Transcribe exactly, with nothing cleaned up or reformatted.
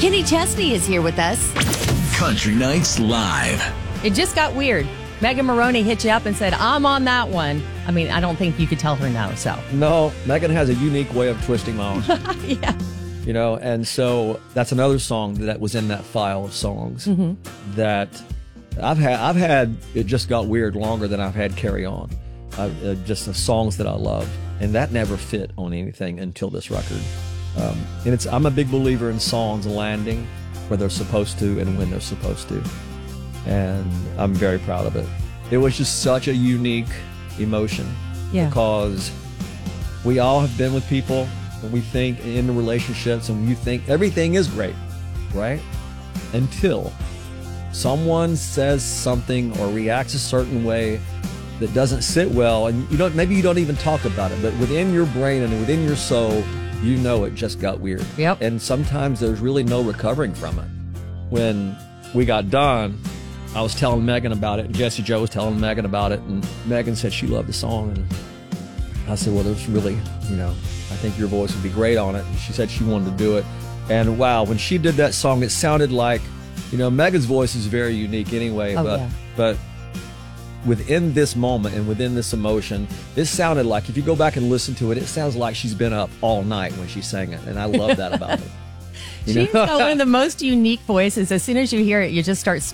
Kenny Chesney is here with us. Country Nights Live. It just got weird. Megan Moroney hit you up and said, I'm on that one. I mean, I don't think you could tell her no, so. No, Megan has a unique way of twisting my arm. Yeah. You know, and so that's another song that was in that file of songs Mm-hmm. that I've had. I've had It Just Got Weird longer than I've had Carry On. Uh, uh, just the songs that I love, and that never fit on anything until this record. Um, and it's I'm a big believer in songs landing where they're supposed to and when they're supposed to, and I'm very proud of it. It was just such a unique emotion Yeah. because we all have been with people and we think in the relationships and you think everything is great, right? Until someone says something or reacts a certain way that doesn't sit well, and you don't maybe you don't even talk about it, but within your brain and within your soul, you know it just got weird. Yep. And sometimes there's really no recovering from it. When we got done, I was telling Megan about it, and Jesse Joe was telling Megan about it, and Megan said she loved the song, and I said, well, there's really, you know, I think your voice would be great on it. And she said she wanted to do it. And wow, when she did that song, it sounded like, you know, Megan's voice is very unique anyway, Oh, but yeah. but within this moment and within this emotion, this sounded like, if you go back and listen to it, it sounds like she's been up all night when she sang it. And I love that about it. You She's know? got one of the most unique voices. As soon as you hear it, you just start smiling.